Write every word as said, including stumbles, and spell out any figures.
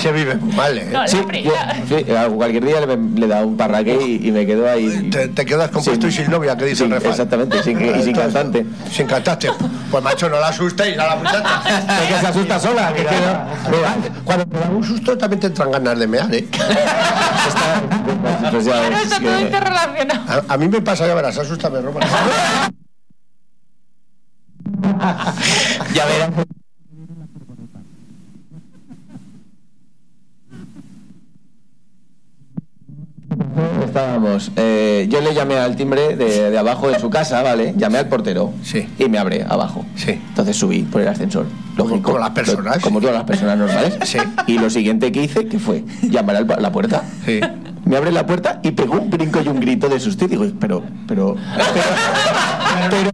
se vive muy mal, ¿eh? No, Sí, la yo, sí, cualquier día le, le da un parraque y, y me quedo ahí. Te, te quedas compuesto sin, y sin novia, que dice sin, el refrán. Exactamente, sin, y sin cantante. Sin cantante. Pues macho, no la asustéis a la muchacha. Es que se asusta sola. Que queda, Mira, cuando te da un susto también te entran ganas de mear, ¿eh? está, pues ya Claro, ves, está que- todo interrelacionado. A, a mí me pasa, ya verás, asusta, me roba. ya verás. Estábamos, eh, yo le llamé al timbre de, de abajo de su casa, ¿vale? Llamé al portero. Sí. Y me abre abajo. Sí. Entonces subí por el ascensor. Lógico. Como las personas. Lo- como todas las personas normales. Sí. Y lo siguiente que hice, que fue llamar a la puerta. Sí. Me abre la puerta y pegó un brinco y un grito de susto. Y digo, pero, pero, pero, pero,